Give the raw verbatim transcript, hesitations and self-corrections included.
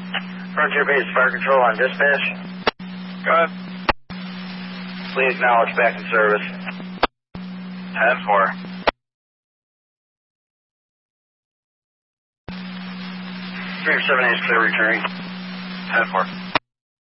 Frontier Base Fire Control on dispatch. Go ahead. Please acknowledge back in service. ten four. three seven eight is clear returning. ten four.